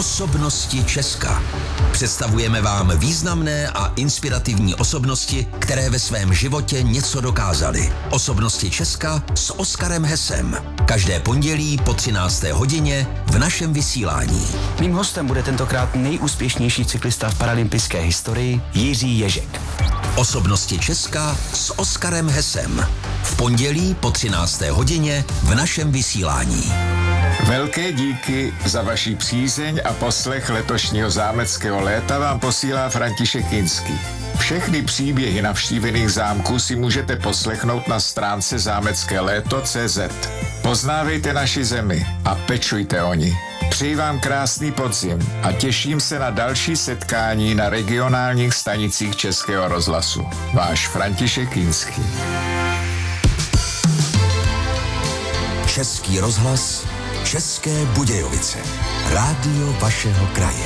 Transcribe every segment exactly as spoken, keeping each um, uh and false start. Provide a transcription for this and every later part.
Osobnosti Česka. Představujeme vám významné a inspirativní osobnosti, které ve svém životě něco dokázaly. Osobnosti Česka s Oskarem Hesem. Každé pondělí po třinácté hodině v našem vysílání. Mým hostem bude tentokrát nejúspěšnější cyklista v paralympijské historii Jiří Ježek. Osobnosti Česka s Oskarem Hesem. V pondělí po třinácté hodině v našem vysílání. Velké díky za vaši přízeň a poslech letošního zámeckého léta vám posílá František Jinský. Všechny příběhy navštívených zámků si můžete poslechnout na stránce zámecké léto tečka cé zet. Poznávejte naši zemi a pečujte o ní. Přeji vám krásný podzim a těším se na další setkání na regionálních stanicích Českého rozhlasu. Váš František Jinský. Český rozhlas, České Budějovice. Rádio vašeho kraje.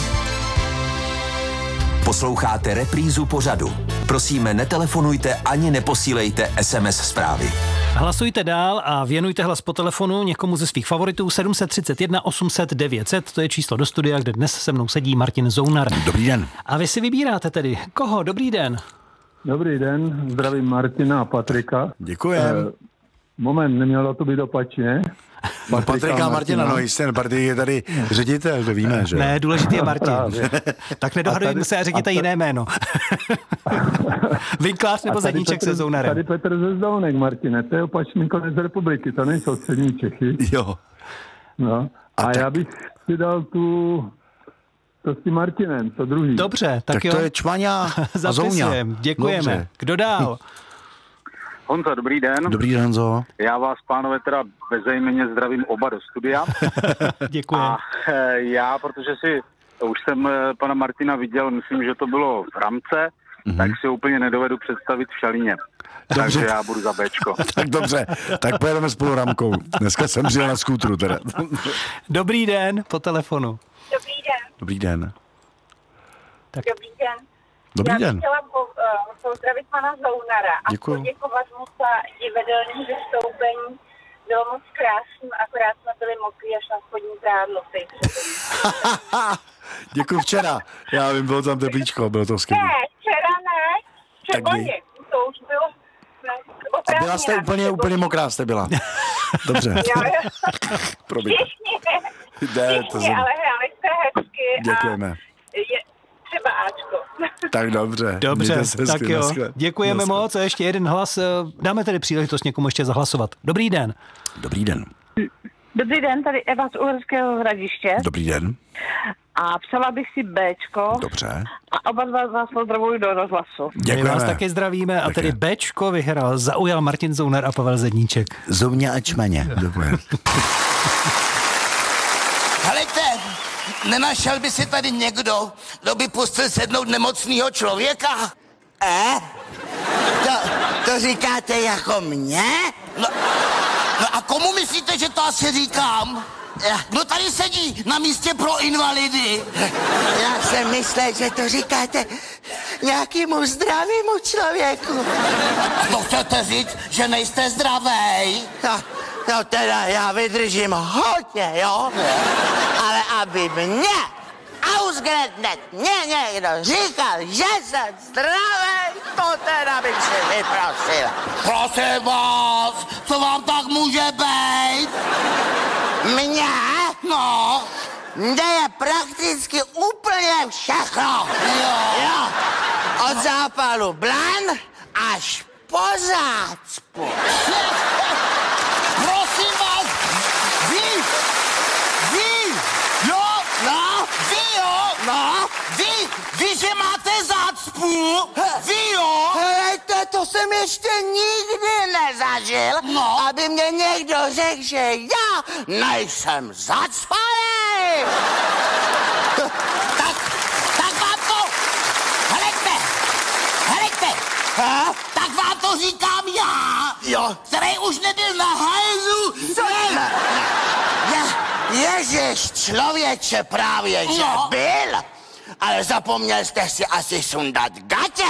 Posloucháte reprízu pořadu. Prosíme, netelefonujte ani neposílejte es em es zprávy. Hlasujte dál a věnujte hlas po telefonu někomu ze svých favoritů. sedm set třicet jedna osm set devět set, to je číslo do studia, kde dnes se mnou sedí Martin Zounar. Dobrý den. A vy si vybíráte tedy. Koho? Dobrý den. Dobrý den, zdravím Martina a Patrika. Děkujem. Eh, moment, nemělo to být opačně. Patrika, Patrika a Martina, no jistě, Patrik je tady ředitel, to víme, že? Ne, důležitý je Martin. Tak nedohadujeme se a řekněte a jiné jméno. Vinklář nebo Zedníček Petr, se Zounarem. Tady Petr ze Zdounek, Martine, to je opačný konec republiky, to nejsou střední Čechy. Jo. No. A, a já bych si dal tu, to s tím Martinem, to druhý. Dobře, tak, tak jo. to je Čvaňa a Zouňa. Děkujeme. Dobře. Kdo dál? Honza, dobrý den. Dobrý den, Honzo. Já vás, pánové, teda bezejmenně zdravím oba do studia. Děkuji. A e, já, protože si, už jsem e, pana Martina viděl, myslím, že to bylo v Ramce, mm-hmm. tak si ho úplně nedovedu představit v Šalíně. Dobře. Takže já budu za Béčko. Tak dobře, tak pojedeme spolu Ramkou. Dneska jsem přijel na skútru teda. Dobrý den, po telefonu. Dobrý den. Dobrý den. Tak. Dobrý den. Dobrý Já bych den. chtěla po, uh, pozdravit pana Zounara a Děkuju. poděkovat mu za divadelní vystoupení. Bylo moc krásný, akorát jsme byli mokrý až na spodní prádlo. Děkuji včera. Já vím, bylo tam teplíčko, bylo to skvělé. Ne, včera ne, předloni. To už bylo... Ne, A byla jste úplně, úplně mokrá jste byla. Dobře. Promiň. Všichni, Ne, to všichni, jsem... ale hráli jste hezky. Děkujeme. A je třeba Ačko. Tak dobře. Dobře, hezky, tak jo. naschle. Děkujeme Naschle. moc a ještě jeden hlas. Dáme tedy příležitost někomu ještě zahlasovat. Dobrý den. Dobrý den. Dobrý den, tady Eva z Uherského Hradiště. Dobrý den. A psala bych si Béčko. Dobře. A oba dva vás pozdravuji do rozhlasu. My Děkujeme. vás taky zdravíme a Taky. tedy Béčko vyhrál, zaujal Martin Zounar a Pavel Zedníček. Zouňa a Čmaně. Dobře. Helejte, nenašel by si tady někdo, kdo by pustil sednout nemocného člověka? Eh? To, to říkáte jako mě? No, no a komu myslíte, že to asi říkám? Kdo tady sedí na místě pro invalidy? Já jsem myslel, že to říkáte nějakému zdravému člověku. A to chcete říct, že nejste zdravej? No, no teda já vydržím hodně, jo? Ale aby mě, ausgerechnet mě někdo říkal, že jsem zdravej, to teda bych si vyprosil. Prosím vás, co vám tak může být? Mně? No. Mně je prakticky úplně všechno. Jo. Jo. Od zápalu blan až po zácpu. Prosím vás, vy, vy, jo, no, vy jo, no, vy, vy, že máte zácpu, vy jo. Hejte, to jsem ještě nikdy nezažil, no. Aby mě někdo řekl, že já nejsem zacpaný. tak, tak vám to, helejte, helejte, ha? Tak vám to říkám já, jo. Který už nebyl na hajzu. Ne, ne, ne. Ježiš, člověče, právě, že no. Byl, ale zapomněl jste si asi sundat gatě.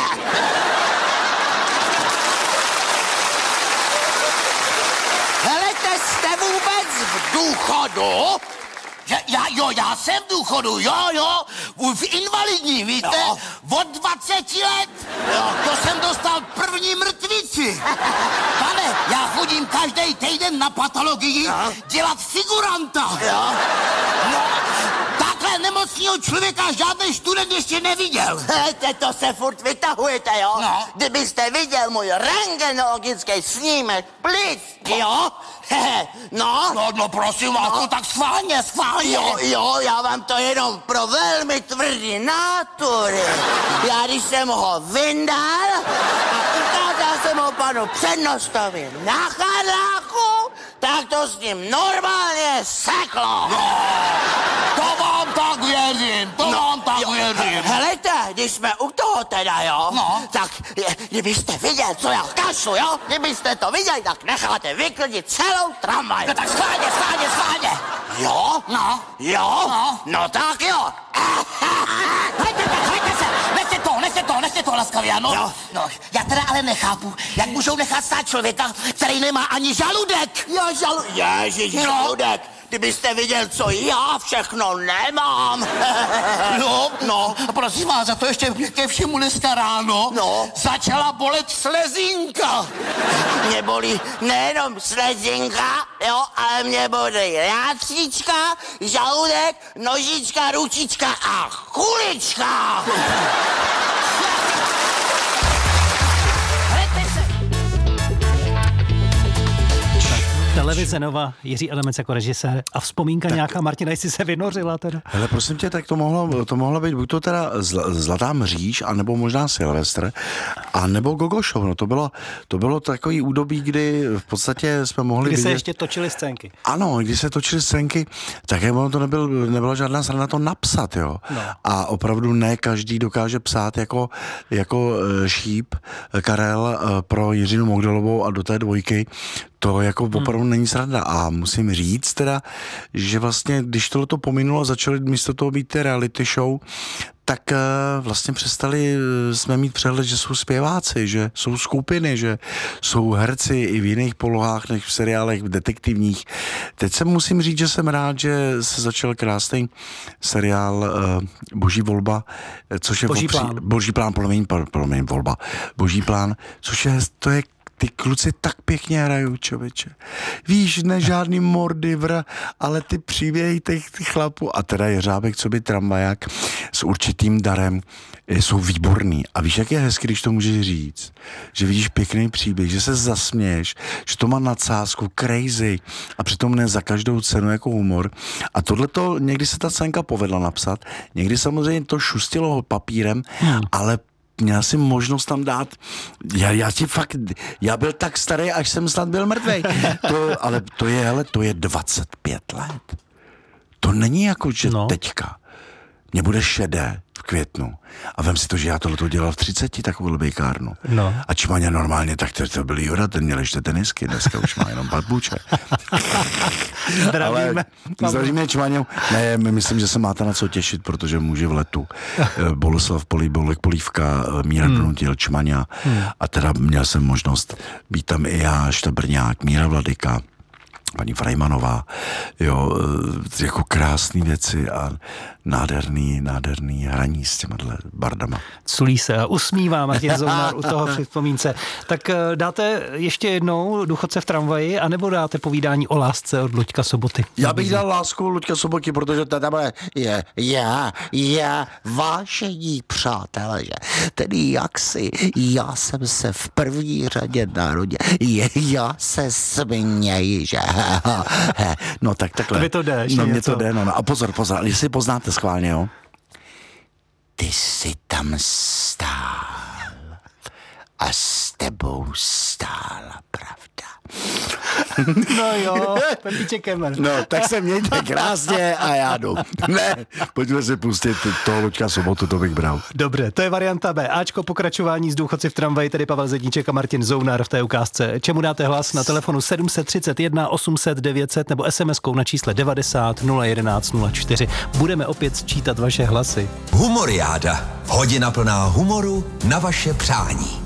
Helejte, jste vůbec v důchodu? Že já, jo, já jsem v důchodu, jo, jo, v invalidní, víte, jo. Od dvaceti let, jo, to jsem dostal první mrtvici. Pane, já chodím každý týden na patologii jo. dělat figuranta. Jo. No, takhle nemocného člověka žádný student ještě neviděl. Hejte, to se furt vytahujete, jo? No. Kdybyste viděl můj rentgenologický snímek plic, jo? No? No, no prosím vás, no. tak schválně, schválně. Jo, jo, já vám to jenom pro velmi tvrdý nátury. Já když jsem ho vyndal a ukázal jsem ho panu přednostovi na Charláku, tak to s ním normálně seklo. No, to vám tak věřím, to no, vám tak jo, věřím. Helejte, když jsme u toho teda, jo, no. tak kdybyste viděl, co já kašlu, jo, kdybyste to viděli, tak necháte vyklidit celou tramvaj. No tak schválně, schválně, schválně. Jo? No. Jo? No, no tak jo. Hejte se, hejte se, nechte to, nechte to, nechte to laskavě, ano? Jo. No, já teda ale nechápu, jak můžou nechat stát člověka, který nemá ani žaludek. Já žalu... Ježiš, no. žaludek. Kdybyste viděl, co já všechno nemám. No, no, prosím vás, za to ještě ke všemu dneska ráno no. začala bolet slezinka. Mě bolí nejenom slezinka, jo, ale mě bolí rátříčka, žaludek, nožička, ručička a kulička. Televize Nova, Jiří Adamec jako režisér a vzpomínka tak, nějaká, Martina, jestli se vynořila teda. Hele, prosím tě, tak to mohlo, to mohlo být buď to teda Zlatá mříž, anebo možná Silvestr, a nebo Gogošov, no to bylo, to bylo takový údobí, kdy v podstatě jsme mohli Kdy vidět... se ještě točily scénky. Ano, když se točily scénky, tak ono to nebyl, nebyla žádná sranda to napsat, jo. No. A opravdu ne každý dokáže psát jako, jako šíp Karel pro Jiřinu Mogdalovou a do té dvojky. To jako opravdu hmm. není sranda a musím říct teda, že vlastně, když tohleto pominulo, začaly místo toho být ty reality show, tak uh, vlastně přestali uh, jsme mít přehled, že jsou zpěváci, že jsou skupiny, že jsou herci i v jiných polohách než v seriálech, v detektivních. Teď se musím říct, že jsem rád, že se začal krásný seriál uh, Boží volba, což je Boží plán. Boží plán, promiň, promiň, volba. Boží plán, což je, to je ty kluci tak pěkně hrajou, člověče. Víš, ne žádný mordivr, ale ty příběhy těch ty chlapů, a teda Jeřábek, co by tramvaják, s určitým darem, jsou výborný. A víš, jak je hezky, když to můžeš říct, že vidíš pěkný příběh, že se zasměješ, že to má nadsázku, crazy, a přitom ne za každou cenu jako humor. A tohleto, někdy se ta scénka povedla napsat, někdy samozřejmě to šustilo papírem, hmm. ale měl jsem možnost tam dát, já, já ti fakt, já byl tak starý, až jsem snad byl mrtvej. To, ale to je, hele, to je dvacet pět let. To není jako, že no. teďka. Mně bude šedé v květnu. A vem si to, že já tohleto dělal v třiceti, takovou bejkárnu. No. A Čmaně normálně, tak to, to byl Jura, ten měl ještě tenisky, dneska už má jenom patbuče. Zdravíme. Zdravíme Čmaňu. Ne, my myslím, že se máte na co těšit, protože může v letu. Boleslav Polí, Bolek Polívka, Míra hmm. Donutil, Čmaňa. Hmm. A teda měl jsem možnost být tam i já, Štabrňák, Míra Vladyka, paní Frejmanová, jo, jako krásný věci a nádherný, nádherný hraní s těma bardama. Culí se a usmívá Martin Zoumar u toho při vzpomínce. Tak dáte ještě jednou Důchodce v tramvaji, anebo dáte povídání o lásce od Luďka Soboty? Já bych dal lásku Luďka Soboty, protože to tam je já, já, vážení přátelé, že tedy jak si, já jsem se v první řadě narodil, je, já se směji, že no tak takhle. Tobě to jde, no mě to jde, no, no a pozor, pozor, jestli poznáte schválně, jo. Ty jsi tam stál a s tebou stála pravda. No jo, Pepíček Kemer. No, tak se mějte krásně a já jdu. Ne, pojďme si pustit toho Luďka Sobotu, to bych bral. Dobře, to je varianta B. Ačko, pokračování z Důchodci v tramvaji, tedy Pavel Zedníček a Martin Zoumar v té ukázce. Čemu dáte hlas? Na telefonu sedm set třicet jedna osm set devět set nebo es em eskou na čísle devadesát nula jedenáct nula čtyři. Budeme opět sčítat vaše hlasy. Humoriáda. Hodina plná humoru na vaše přání.